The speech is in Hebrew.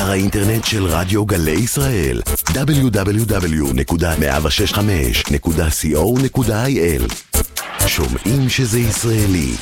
אתר האינטרנט של רדיו גלי ישראל, www.106.5.co.il. שומעים שזה ישראלי.